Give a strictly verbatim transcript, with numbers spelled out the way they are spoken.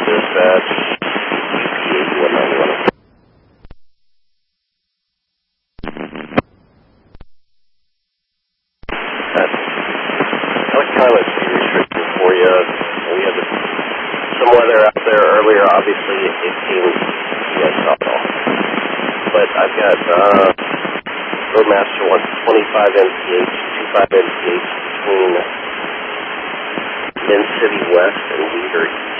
dispatch. eighty-one ninety-one. That's kind of a restriction for you. We had some weather out there earlier. Obviously, it, it came, yes, not all. But I've got uh, Roadmaster wants twenty-five M P H, twenty-five M P H between Lynn City West and Weeder East.